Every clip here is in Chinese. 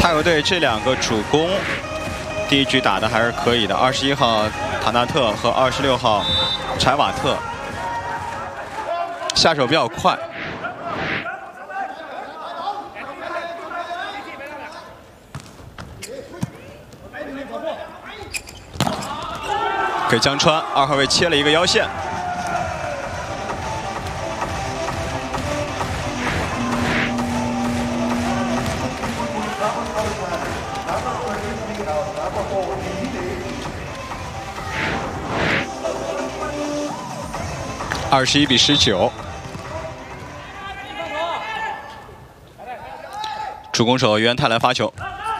泰国队这2个主攻，第一局打的还是可以的。21号塔纳特和26号柴瓦特下手比较快。给江川2号位切了一个腰线。 21比19，主攻手袁泰来发球。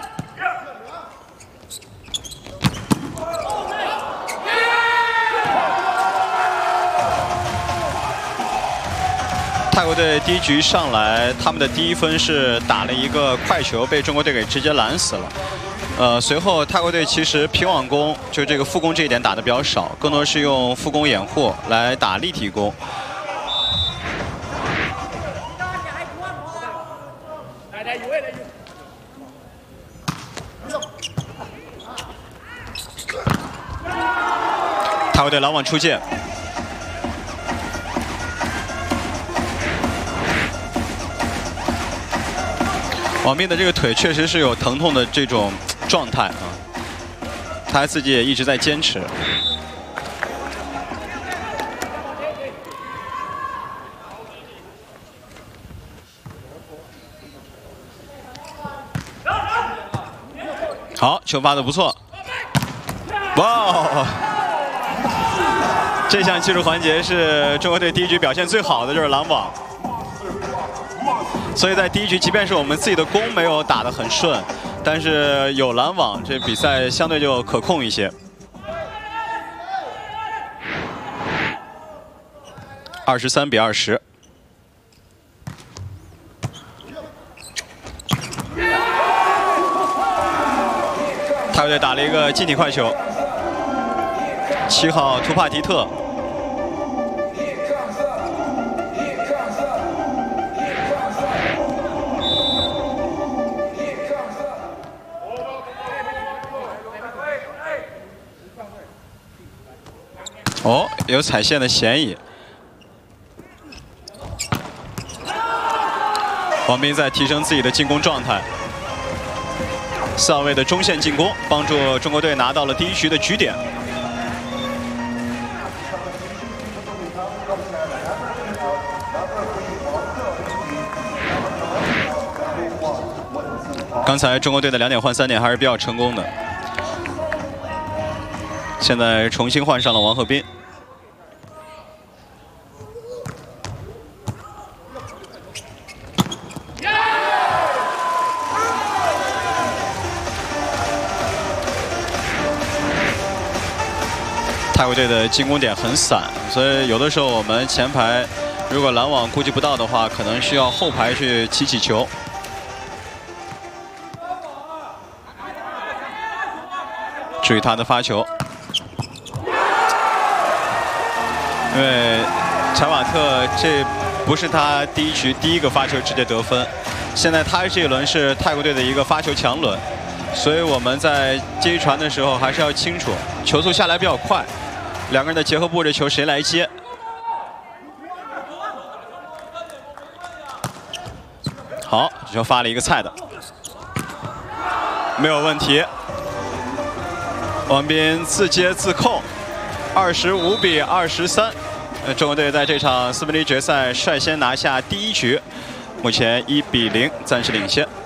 泰国队第一局上来，他们的第1分是打了一个快球，被中国队给直接拦死了。 随后泰国队其实平网攻，就这个副攻这一点打的比较少，更多是用副攻掩护来打立体攻。泰国队拦网出界。 王斌的这个腿确实是有疼痛的这种状态啊，他自己也一直在坚持。好，球发的不错。哇！这项技术环节是中国队第一局表现最好的，就是拦网。 所以在第一局，即便是我们自己的攻没有打得很顺，但是有拦网，这比赛相对就可控一些。23比20。泰国队打了一个近体快球，7号图帕迪特。 哦，有踩线的嫌疑。王斌在提升自己的进攻状态。4号位的中线进攻，帮助中国队拿到了第一局的局点。刚才中国队的2点换3点还是比较成功的。 现在重新换上了王鹤斌。泰国队的进攻点很散，所以有的时候我们前排如果拦网估计不到的话，可能需要后排去起球。 注意他的发球。 因为柴瓦特这不是他第一局第一个发球直接得分，现在他这一轮是泰国队的一个发球强轮，所以我们在接传的时候还是要清楚，球速下来比较快，2个人的结合部这球谁来接？好，这球发了一个菜的，没有问题。王斌自接自扣。 25比23，中国队在这场4分之一决赛率先拿下第一局，目前1比0，暂时领先。